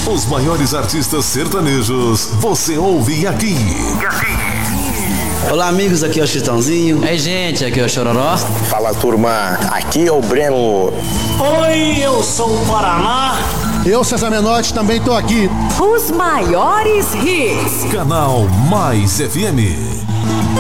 Os maiores artistas sertanejos, você ouve aqui. Olá, amigos, aqui é o Chitãozinho. Ei, gente, aqui é o Chororó. Fala, turma, aqui é o Breno. Oi, eu sou o Paraná. Eu, César Menotti, também tô aqui. Os maiores hits. Canal Mais FM.